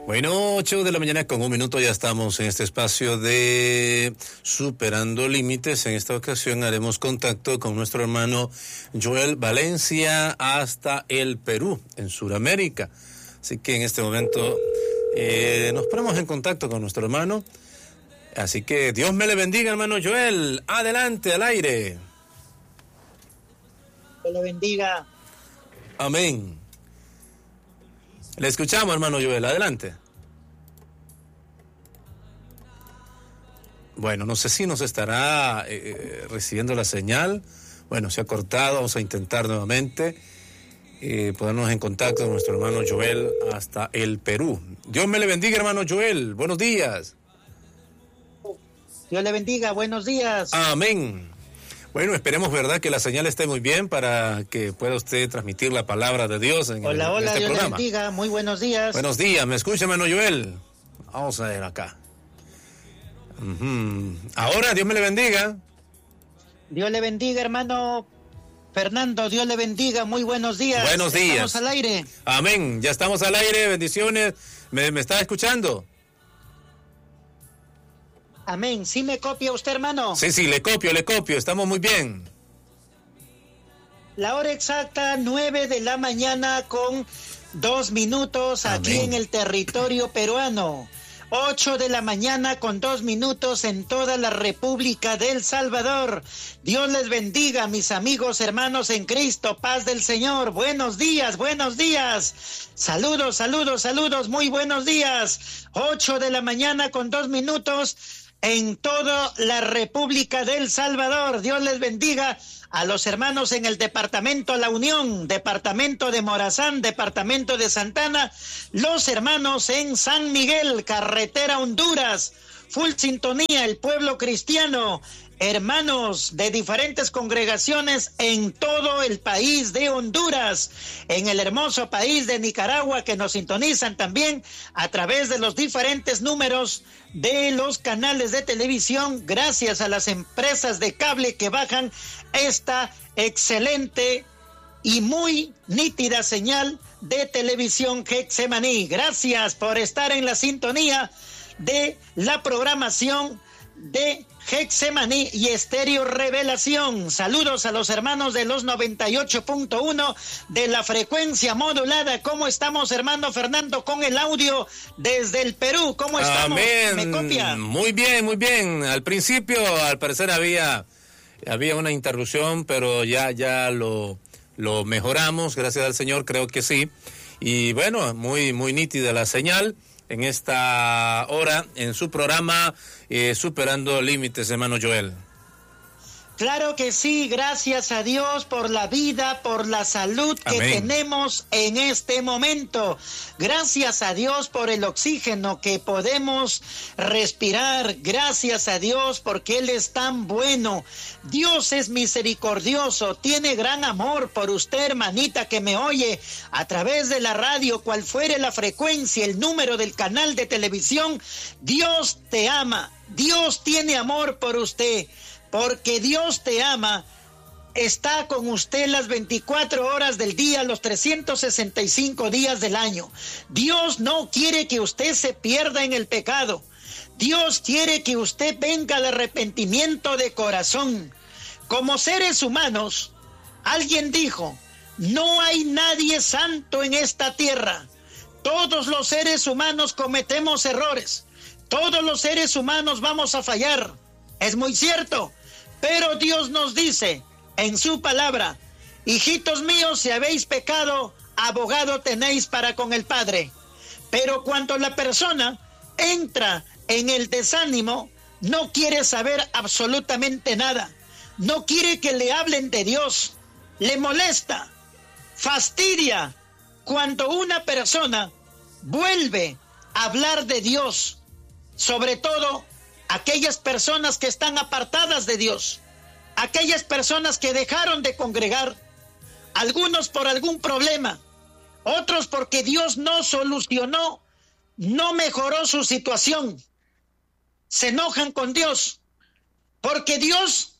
Bueno, 8 de la mañana con 1 minuto, ya estamos en este espacio de Superando Límites. En esta ocasión haremos contacto con nuestro hermano Joel Valencia hasta el Perú, en Sudamérica. Así que en este momento nos ponemos en contacto con nuestro hermano. Así que Dios me le bendiga, hermano Joel. Adelante, al aire. Dios le bendiga. Amén. Le escuchamos, hermano Joel, adelante. Bueno, no sé si nos estará recibiendo la señal. Bueno, se ha cortado, vamos a intentar nuevamente ponernos en contacto con nuestro hermano Joel hasta el Perú. Dios me le bendiga, hermano Joel, buenos días. Dios le bendiga, buenos días. Amén. Bueno, esperemos, ¿verdad?, que la señal esté muy bien para que pueda usted transmitir la palabra de Dios en este Dios programa. le bendiga, muy buenos días. Buenos días, ¿me escucha, hermano Joel? Vamos a ver acá. Ahora, Dios me le bendiga. Dios le bendiga, hermano Fernando, Dios le bendiga, muy buenos días. Buenos días. Estamos al aire. Amén, ya estamos al aire, bendiciones. ¿Me está escuchando? Amén. ¿Sí me copia usted, hermano? Sí, le copio, estamos muy bien. La hora exacta, 9 de la mañana con 2 minutos aquí en el territorio peruano. 8 de la mañana con 2 minutos en toda la República del Salvador. Dios les bendiga, mis amigos, hermanos en Cristo, paz del Señor. Buenos días, buenos días. Saludos, saludos, saludos, muy buenos días. 8 de la mañana con 2 minutos en toda la República del Salvador. Dios les bendiga a los hermanos en el departamento La Unión, departamento de Morazán, departamento de Santana, los hermanos en San Miguel, carretera Honduras, full sintonía, el pueblo cristiano, hermanos de diferentes congregaciones en todo el país de Honduras, en el hermoso país de Nicaragua, que nos sintonizan también a través de los diferentes números de los canales de televisión, gracias a las empresas de cable que bajan esta excelente y muy nítida señal de televisión Getsemaní. Gracias por estar en la sintonía de la programación de Getsemaní y Estéreo Revelación. Saludos a los hermanos de los 98.1 de la frecuencia modulada. ¿Cómo estamos, hermano Fernando, con el audio desde el Perú? ¿Cómo estamos? Amén. ¿Me copia? Muy bien, muy bien. Al principio, al parecer, había una interrupción, pero ya lo mejoramos, gracias al Señor, creo que sí. Y bueno, muy, muy nítida la señal en esta hora, en su programa Superando Límites, hermano Joel. Claro que sí, gracias a Dios por la vida, por la salud que tenemos en este momento. Gracias a Dios por el oxígeno que podemos respirar. Gracias a Dios porque Él es tan bueno. Dios es misericordioso, tiene gran amor por usted, hermanita, que me oye a través de la radio, cual fuere la frecuencia, el número del canal de televisión. Dios te ama, Dios tiene amor por usted. Porque Dios te ama, está con usted las 24 horas del día, los 365 días del año. Dios no quiere que usted se pierda en el pecado. Dios quiere que usted venga al arrepentimiento de corazón. Como seres humanos, alguien dijo, no hay nadie santo en esta tierra. Todos los seres humanos cometemos errores. Todos los seres humanos vamos a fallar. Es muy cierto. Pero Dios nos dice en su palabra, hijitos míos, si habéis pecado, abogado tenéis para con el Padre. Pero cuando la persona entra en el desánimo, no quiere saber absolutamente nada. No quiere que le hablen de Dios. Le molesta, fastidia cuando una persona vuelve a hablar de Dios, sobre todo aquellas personas que están apartadas de Dios, aquellas personas que dejaron de congregar, algunos por algún problema, otros porque Dios no solucionó, no mejoró su situación. Se enojan con Dios porque Dios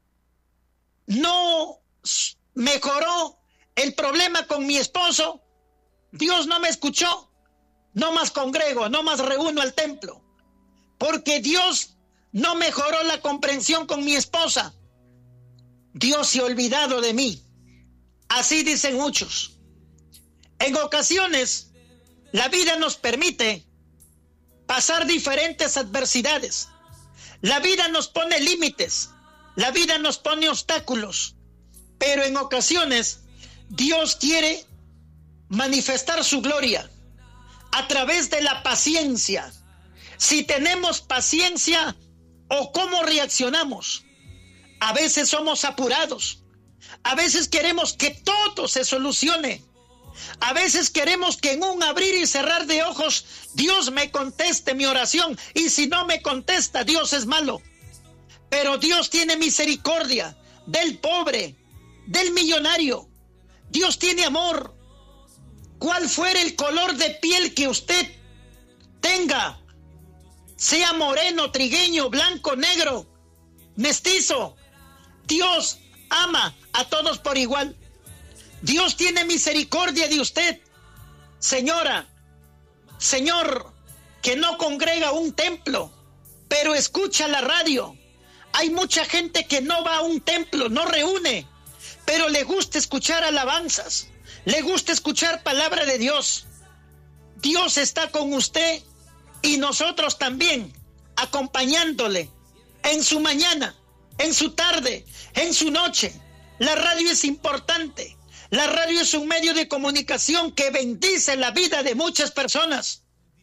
no mejoró el problema con mi esposo. Dios no me escuchó. no más congrego, no más reúno al templo, porque Dios no mejoró la comprensión con mi esposa. Dios se ha olvidado de mí. Así dicen muchos. En ocasiones, la vida nos permite pasar diferentes adversidades. La vida nos pone límites. La vida nos pone obstáculos. Pero en ocasiones, Dios quiere manifestar su gloria a través de la paciencia. Si tenemos paciencia o cómo reaccionamos. A veces somos apurados. A veces queremos que todo se solucione. A veces queremos que en un abrir y cerrar de ojos Dios me conteste mi oración. Y si no me contesta, Dios es malo. Pero Dios tiene misericordia del pobre, del millonario. Dios tiene amor. Cual fuera el color de piel que usted tenga, sea moreno, trigueño, blanco, negro, mestizo, Dios ama a todos por igual. Dios tiene misericordia de usted, señora, señor, que no congrega un templo, pero escucha la radio. Hay mucha gente que no va a un templo, no reúne, pero le gusta escuchar alabanzas, le gusta escuchar palabra de Dios. Dios está con usted y nosotros también, acompañándole en su mañana, en su tarde, en su noche. La radio es importante. La radio es un medio de comunicación que bendice la vida de muchas personas.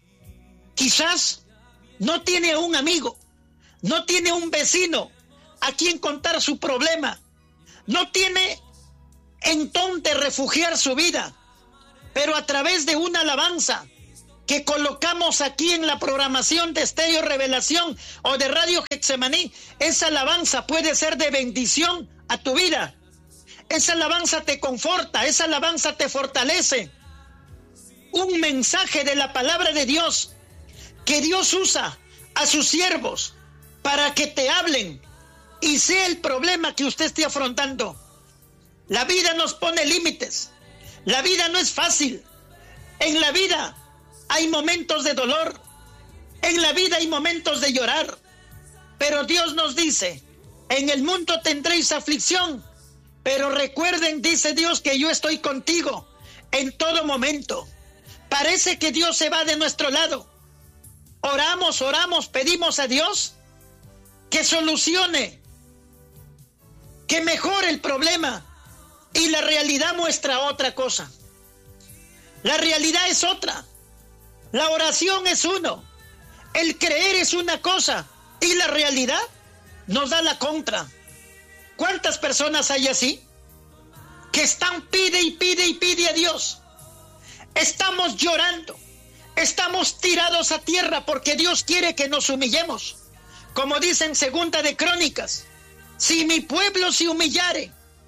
Quizás no tiene un amigo, no tiene un vecino a quien contar su problema, no tiene en dónde refugiar su vida, pero a través de una alabanza que colocamos aquí en la programación de Estéreo Revelación o de Radio Getsemaní, esa alabanza puede ser de bendición a tu vida. Esa alabanza te conforta, esa alabanza te fortalece. Un mensaje de la palabra de Dios que Dios usa a sus siervos para que te hablen y sea el problema que usted esté afrontando. La vida nos pone límites. La vida no es fácil. En la vida hay momentos de dolor. En la vida hay momentos de llorar. Pero Dios nos dice, en el mundo tendréis aflicción, pero recuerden, dice Dios, que yo estoy contigo en todo momento. Parece que Dios se va de nuestro lado. Oramos, pedimos a Dios que solucione, que mejore el problema. Y la realidad muestra otra cosa. La realidad es otra. La oración es uno. El creer es una cosa. Y la realidad nos da la contra. ¿Cuántas personas hay así? Que están pide y pide a Dios. Estamos llorando. Estamos tirados a tierra porque Dios quiere que nos humillemos. Como dice en Segunda de Crónicas, si mi pueblo se humillare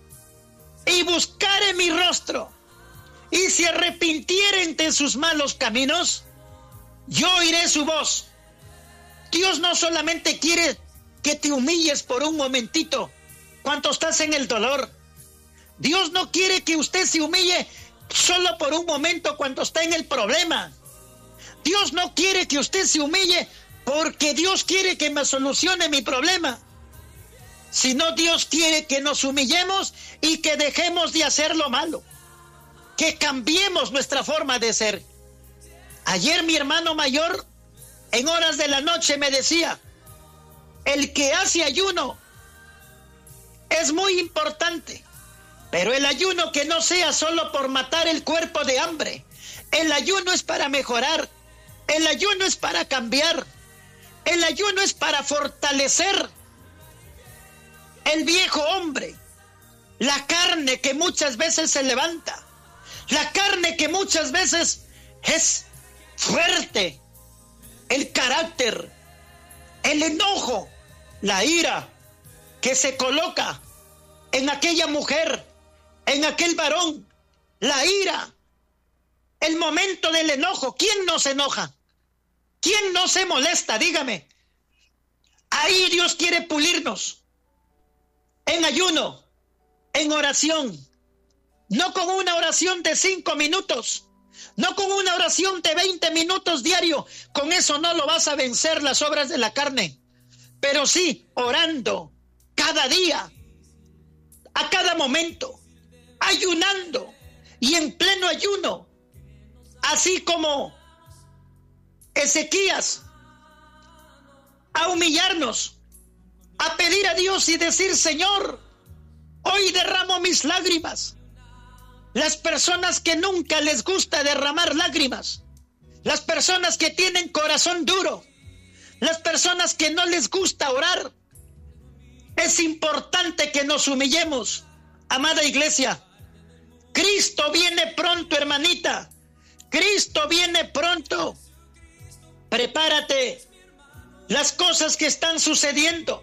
y buscare mi rostro y se arrepintieren de sus malos caminos, yo oiré su voz. Dios no solamente quiere que te humilles por un momentito cuando estás en el dolor. Dios no quiere que usted se humille solo por un momento cuando está en el problema. Dios no quiere que usted se humille porque Dios quiere que me solucione mi problema. Sino Dios quiere que nos humillemos y que dejemos de hacer lo malo. Que cambiemos nuestra forma de ser. Ayer mi hermano mayor, en horas de la noche, me decía, el que hace ayuno es muy importante, pero el ayuno que no sea solo por matar el cuerpo de hambre. El ayuno es para mejorar. El ayuno es para cambiar. El ayuno es para fortalecer el viejo hombre, la carne que muchas veces se levanta, la carne que muchas veces es fuerte, el carácter, el enojo, la ira que se coloca en aquella mujer, en aquel varón, la ira, el momento del enojo. ¿Quién no se enoja? ¿Quién no se molesta? Dígame. Ahí Dios quiere pulirnos. En ayuno, en oración, no con una oración de 5 minutos, No con una oración de 20 minutos diario. Con eso no lo vas a vencer las obras de la carne. Pero sí, orando cada día, a cada momento, ayunando y en pleno ayuno. Así como Ezequías, a humillarnos, a pedir a Dios y decir: Señor, hoy derramo mis lágrimas. Las personas que nunca les gusta derramar lágrimas, las personas que tienen corazón duro, las personas que no les gusta orar, es importante que nos humillemos, amada iglesia. Cristo viene pronto, hermanita. Cristo viene pronto. Prepárate. Las cosas que están sucediendo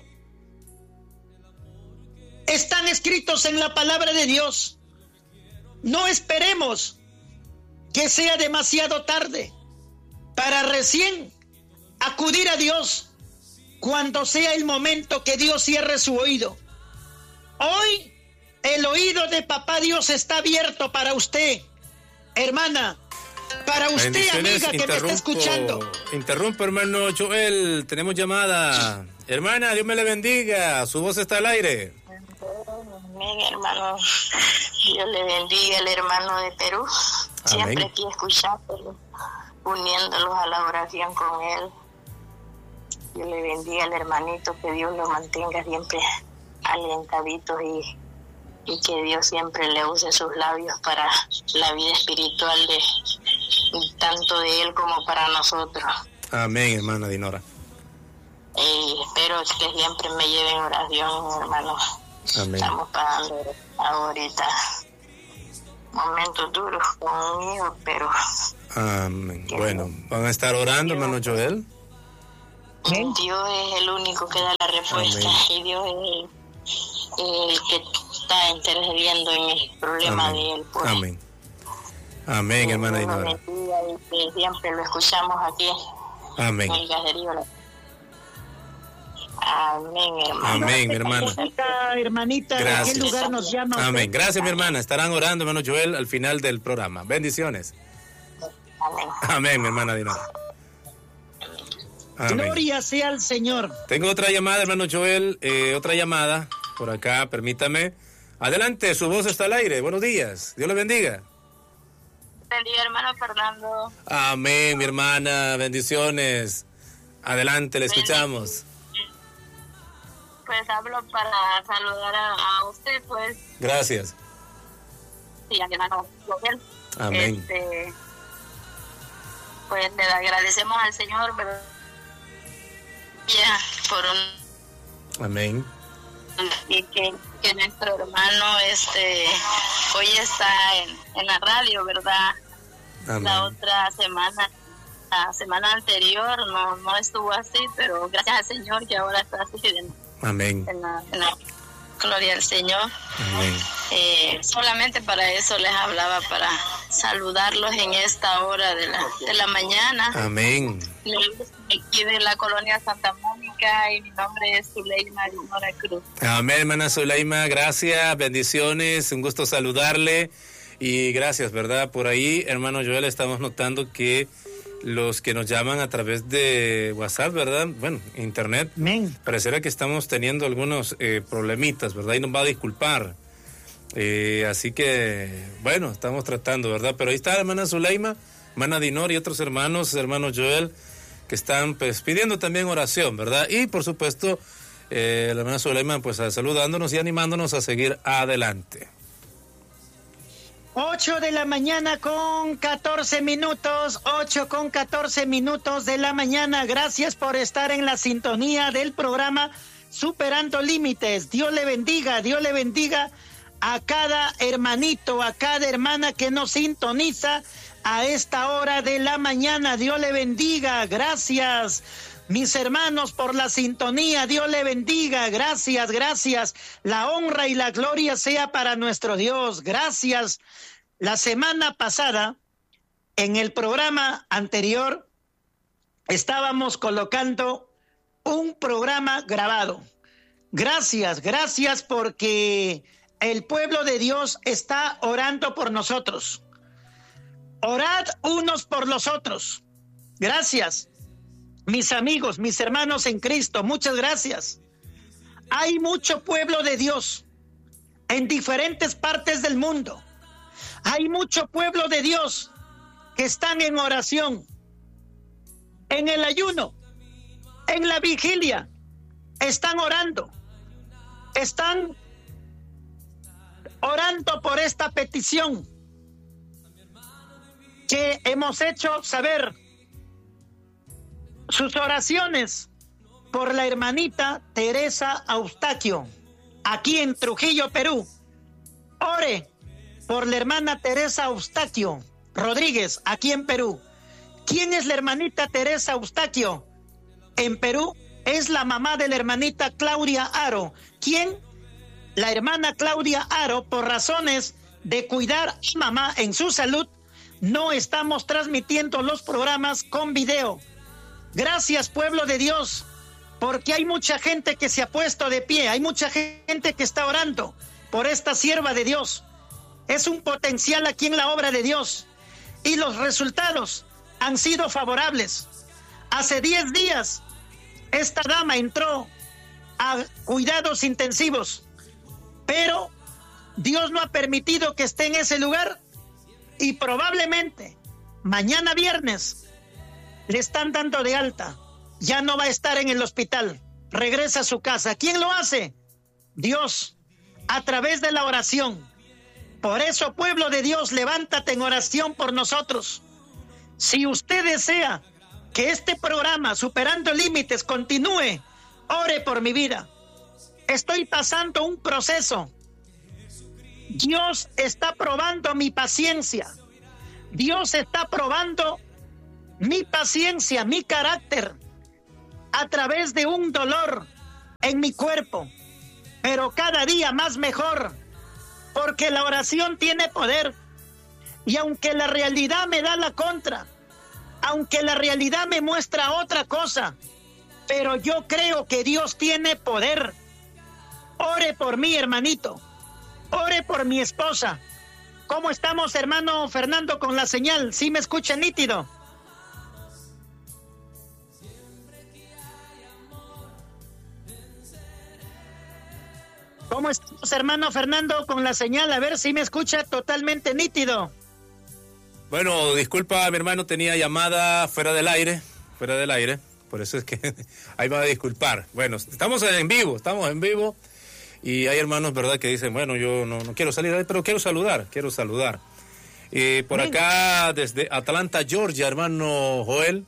están escritos en la palabra de Dios. No esperemos que sea demasiado tarde para recién acudir a Dios cuando sea el momento que Dios cierre su oído. Hoy el oído de Papá Dios está abierto para usted, hermana, para usted, amiga, que me está escuchando. Interrumpo, hermano Joel, tenemos llamada. Hermana, Dios me le bendiga, su voz está al aire. Amén, hermano. Dios le bendiga al hermano de Perú. Siempre Amén. aquí escuchándolo, uniéndolos a la oración con él. Dios le bendiga al hermanito, que Dios lo mantenga siempre alentadito y que Dios siempre le use sus labios para la vida espiritual de tanto de él como para nosotros. Amén, hermana Dinora. Espero que siempre me lleven oración, hermano. Amén. Estamos pasando ahorita momentos duros con un hijo, pero Amén. Bueno, ¿van a estar orando, hermano Joel? Dios es el único que da la respuesta. Amén. Y Dios es el que está intercediendo en el problema Amén. de él. Pues. Amén. Amén, hermana Dinora. Y que siempre lo escuchamos aquí Amén. en el caserío. Amén, hermano. Amén, mi hermana. Hermanita, Gracias. ¿de qué lugar nos llama? Amén. Gracias, mi hermana. Estarán orando, hermano Joel, al final del programa. Bendiciones. Amén. Amén, mi hermana Dinora. Amén. Gloria sea al Señor. Tengo otra llamada, hermano Joel, otra llamada por acá, permítame. Adelante, su voz está al aire. Buenos días. Dios le bendiga. Bendiga, hermano Fernando. Amén, mi hermana. Bendiciones. Adelante, le escuchamos. Pues hablo para saludar a usted, pues. Gracias. Sí, a mi hermano Joel. Amén. Pues le agradecemos al Señor, ¿verdad? Ya, por un... Amén. Y que nuestro hermano hoy está en la radio, ¿verdad? Amén. La otra semana, la semana anterior no estuvo así, pero gracias al Señor que ahora está así Amén. en la gloria al Señor. Amén. Solamente para eso les hablaba, para saludarlos en esta hora de la mañana. Amén. Aquí de la colonia Santa Mónica, y mi nombre es Zuleima Dinora Cruz. Amén, hermana Zuleima, gracias, bendiciones, un gusto saludarle y gracias, ¿verdad? Por ahí, hermano Joel, estamos notando que los que nos llaman a través de WhatsApp, ¿verdad? Bueno, internet, Amén. pareciera que estamos teniendo algunos problemitas, ¿verdad? Y nos va a disculpar. Así que, bueno, estamos tratando, ¿verdad? Pero ahí está la hermana Zuleima, hermana Dinora y otros hermanos, hermano Joel, que están pues pidiendo también oración, ¿verdad? Y por supuesto, la hermana Zuleima pues saludándonos y animándonos a seguir adelante. 8 de la mañana con 14 minutos, 8 con 14 minutos de la mañana. Gracias por estar en la sintonía del programa Superando Límites. Dios le bendiga a cada hermanito, a cada hermana que nos sintoniza a esta hora de la mañana. Dios le bendiga. Gracias, mis hermanos, por la sintonía. Dios le bendiga. Gracias, gracias. La honra y la gloria sea para nuestro Dios. Gracias. La semana pasada, en el programa anterior, estábamos colocando un programa grabado. Gracias, gracias, porque el pueblo de Dios está orando por nosotros. Orad unos por los otros. Gracias, mis amigos, mis hermanos en Cristo, muchas gracias. Hay mucho pueblo de Dios en diferentes partes del mundo. Hay mucho pueblo de Dios que están en oración, en el ayuno, en la vigilia. Están orando por esta petición que hemos hecho saber. Sus oraciones por la hermanita Teresa Eustaquio, aquí en Trujillo, Perú. Ore por la hermana Teresa Eustaquio Rodríguez, aquí en Perú. ¿Quién es la hermanita Teresa Eustaquio? En Perú es la mamá de la hermanita Claudia Aro. ¿Quién? La hermana Claudia Aro, por razones de cuidar a mamá en su salud, no estamos transmitiendo los programas con video. Gracias, pueblo de Dios, porque hay mucha gente que se ha puesto de pie, hay mucha gente que está orando por esta sierva de Dios. Es un potencial aquí en la obra de Dios y los resultados han sido favorables. Hace 10 días esta dama entró a cuidados intensivos, pero Dios no ha permitido que esté en ese lugar y probablemente mañana viernes le están dando de alta. Ya no va a estar en el hospital, regresa a su casa. ¿Quién lo hace? Dios, a través de la oración. Por eso, pueblo de Dios, levántate en oración por nosotros. Si usted desea que este programa, Superando Límites, continúe, ore por mi vida. Estoy pasando un proceso. Dios está probando mi paciencia. Dios está probando mi paciencia, mi carácter, a través de un dolor en mi cuerpo, pero cada día más mejor, porque la oración tiene poder. Y aunque la realidad me da la contra, aunque la realidad me muestra otra cosa, pero yo creo que Dios tiene poder. Ore por mí, hermanito. Ore por mi esposa. ¿Cómo estamos, hermano Fernando, con la señal? ¿Sí me escucha nítido? ¿Cómo estamos, hermano Fernando, con la señal? A ver si me escucha totalmente nítido. Bueno, disculpa, mi hermano, tenía llamada fuera del aire, por eso es que ahí me va a disculpar. Bueno, estamos en vivo, y hay hermanos, ¿verdad?, que dicen, bueno, yo no quiero salir ahí, pero quiero saludar. Por acá, desde Atlanta, Georgia, hermano Joel,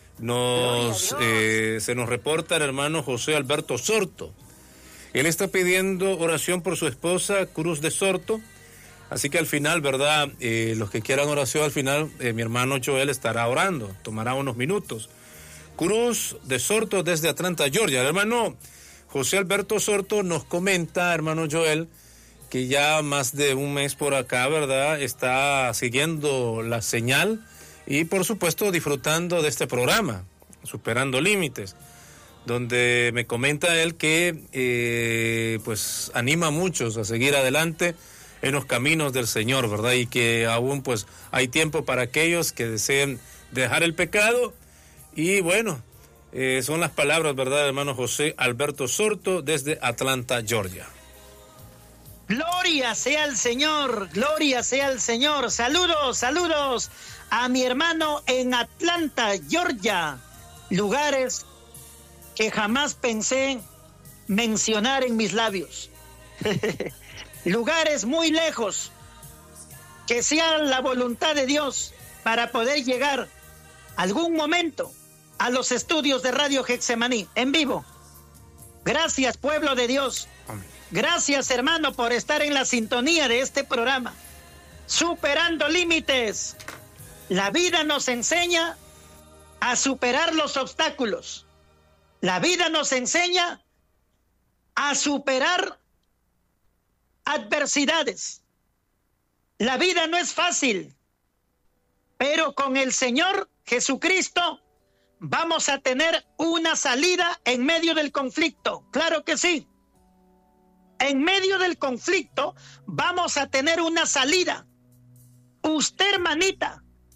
se nos reporta el hermano José Alberto Sorto. Él está pidiendo oración por su esposa, Cruz de Sorto. Así que al final, ¿verdad? Los que quieran oración, al final, mi hermano Joel estará orando. Tomará unos minutos. Cruz de Sorto desde Atlanta, Georgia. El hermano José Alberto Sorto nos comenta, hermano Joel, que ya más de un mes por acá, ¿verdad?, está siguiendo la señal y, por supuesto, disfrutando de este programa, Superando Límites, donde me comenta él que pues anima a muchos a seguir adelante en los caminos del Señor, ¿verdad? Y que aún pues hay tiempo para aquellos que deseen dejar el pecado. Y bueno, son las palabras, ¿verdad, hermano José Alberto Sorto desde Atlanta, Georgia. Gloria sea al Señor, gloria sea al Señor. Saludos a mi hermano en Atlanta, Georgia. Lugares que jamás pensé mencionar en mis labios. Lugares muy lejos, que sea la voluntad de Dios para poder llegar algún momento a los estudios de Radio Getsemaní en vivo. Gracias, pueblo de Dios. Amén. Gracias, hermano, por estar en la sintonía de este programa. Superando Límites. La vida nos enseña a superar los obstáculos. La vida nos enseña a superar adversidades. La vida no es fácil, pero con el Señor Jesucristo vamos a tener una salida en medio del conflicto. Claro que sí. En medio del conflicto vamos a tener una salida. Usted, hermanita,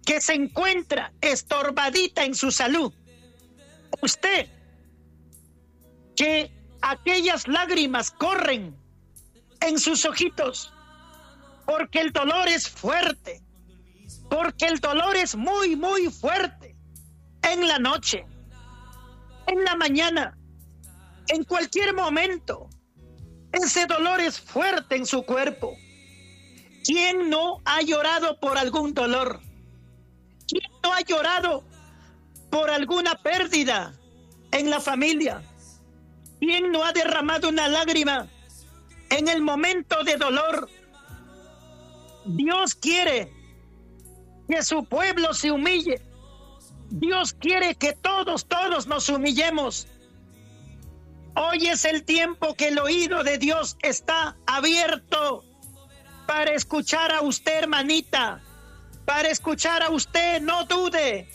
que se encuentra estorbadita en su salud. Usted, que aquellas lágrimas corren en sus ojitos, porque el dolor es fuerte, porque el dolor es muy, muy fuerte. En la noche, en la mañana, en cualquier momento, ese dolor es fuerte en su cuerpo. ¿Quién no ha llorado por algún dolor? ¿Quién no ha llorado por alguna pérdida en la familia? ¿Quién no ha derramado una lágrima en el momento de dolor? Dios quiere que su pueblo se humille. Dios quiere que todos nos humillemos. Hoy es el tiempo que el oído de Dios está abierto para escuchar a usted, hermanita, para escuchar a usted. No dude,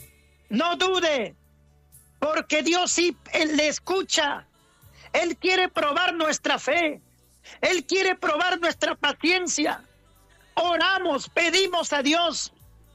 porque Dios sí, Él le escucha. Él quiere probar nuestra fe, Él quiere probar nuestra paciencia. Oramos, pedimos a Dios,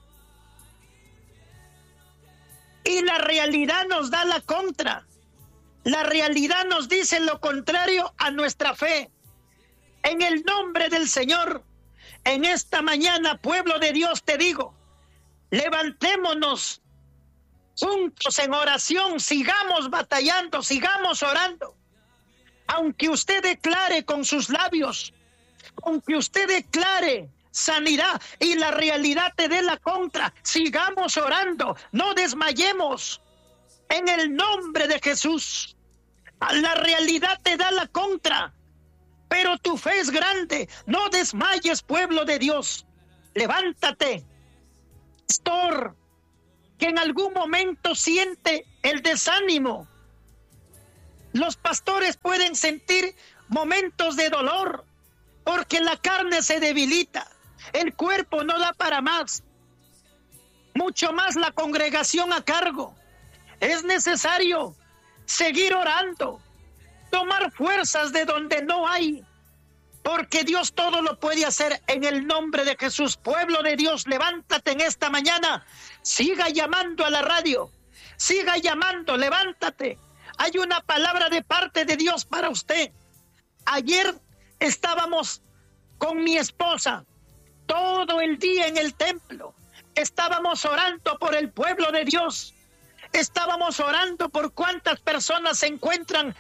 y la realidad nos da la contra. La realidad nos dice lo contrario a nuestra fe. En el nombre del Señor, en esta mañana, pueblo de Dios, te digo, levantémonos juntos en oración, sigamos batallando, sigamos orando. Aunque usted declare con sus labios, aunque usted declare sanidad y la realidad te dé la contra, sigamos orando, no desmayemos. En el nombre de Jesús. La realidad te da la contra, pero tu fe es grande. No desmayes, pueblo de Dios. Levántate. Pastor, que en algún momento siente el desánimo. Los pastores pueden sentir momentos de dolor porque la carne se debilita. El cuerpo no da para más. Mucho más la congregación a cargo. Es necesario seguir orando, tomar fuerzas de donde no hay, porque Dios todo lo puede hacer en el nombre de Jesús. Pueblo de Dios, levántate en esta mañana, siga llamando a la radio, siga llamando, levántate. Hay una palabra de parte de Dios para usted. Ayer estábamos con mi esposa todo el día en el templo, estábamos orando por el pueblo de Dios. Estábamos orando por cuántas personas se encuentran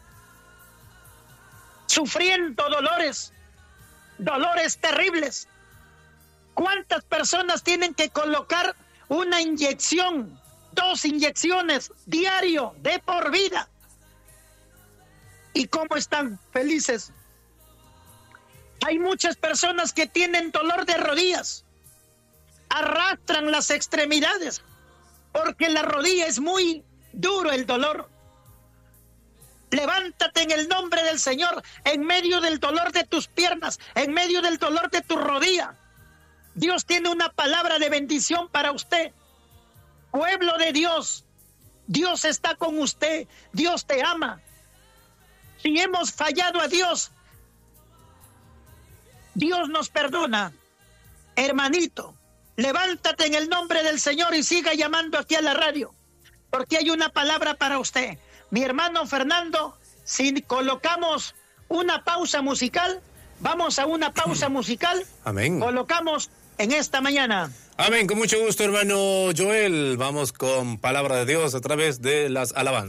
sufriendo dolores terribles. Cuántas personas tienen que colocar una inyección, 2 inyecciones diario de por vida. ¿Y cómo están felices? Hay muchas personas que tienen dolor de rodillas, arrastran las extremidades, porque la rodilla es muy duro el dolor. Levántate en el nombre del Señor, en medio del dolor de tus piernas, en medio del dolor de tu rodilla. Dios tiene una palabra de bendición para usted. Pueblo de Dios, Dios está con usted, Dios te ama. Si hemos fallado a Dios, Dios nos perdona. Hermanito, levántate en el nombre del Señor y siga llamando aquí a la radio, porque hay una palabra para usted. Mi hermano Fernando, si colocamos una pausa musical, vamos a una pausa musical. Amén. Colocamos en esta mañana. Amén, con mucho gusto, hermano Joel. Vamos con palabra de Dios a través de las alabanzas.